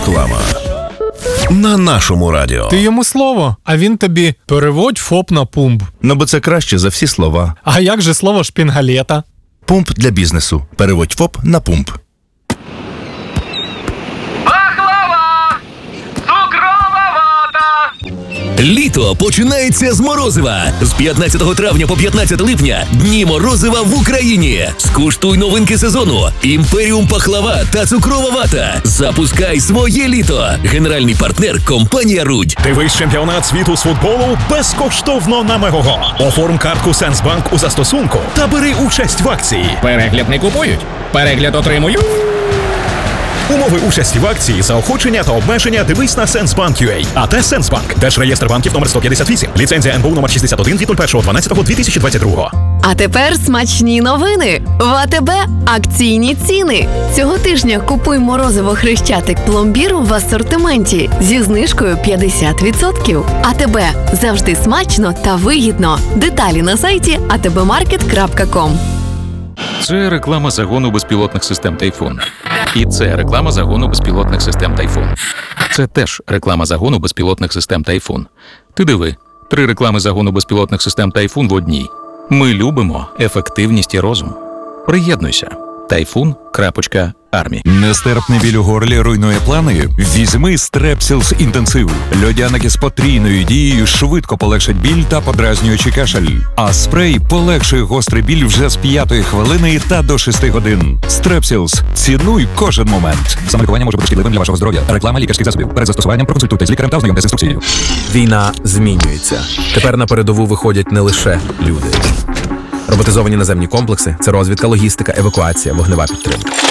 Реклама. На нашому радіо. Ти йому слово, а він тобі переводь ФОП на пумп. Ну, бо це краще за всі слова. А як же слово шпінгалета? Пумп для бізнесу. Переводь ФОП на пумп. Пахлава! Цукрова вата! Літо починається з морозива. З 15 травня по 15 липня дні морозива в Україні. Скуштуй новинки сезону. Імперіум пахлава та цукрова вата. Запускай своє літо. Генеральний партнер – компанія «Рудь». Дивись чемпіонат світу з футболу безкоштовно на Мегого. Оформ картку Сенсбанк у застосунку та бери участь в акції. Перегляд не купують, перегляд отримую. Умови участі в акції, заохочення та обмеження дивись на Сенсбанк.ua. АТ Сенсбанк. Держреєстр банків номер 158. Ліцензія НБУ номер 61 від 01.12.2022. А тепер смачні новини. В АТБ акційні ціни. Цього тижня купуй морозиво Хрещатик пломбір в асортименті зі знижкою 50%. АТБ. Завжди смачно та вигідно. Деталі на сайті atbmarket.com. Це реклама загону безпілотних систем «Тайфун». І це реклама загону безпілотних систем «Тайфун». Це теж реклама загону безпілотних систем «Тайфун». Ти диви, 3 реклами загону безпілотних систем «Тайфун» в одній. Ми любимо ефективність і розум. Приєднуйся. Typhoon.Army. Нестерпний біль у горлі руйнує плани? Візьми Стрепсілс інтенсив. Льодяники з потрійною дією швидко полегшать біль та подразнюючий кашель. А спрей полегшує гострий біль вже з 5-ї хвилини та до 6 годин. Стрепсілс. Цінуй кожен момент. Самолікування може бути шкідливим для вашого здоров'я. Реклама лікарських засобів. Перед застосуванням проконсультуйте з лікарем та ознайомтеся з інструкцією. Війна змінюється. Тепер на передову виходять не лише люди. Роботизовані наземні комплекси – це розвідка, логістика, евакуація, вогнева підтримка.